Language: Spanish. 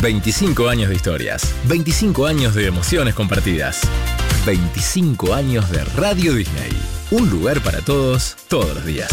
25 años de historias, 25 años de emociones compartidas, 25 años de Radio Disney. Un lugar para todos, todos los días.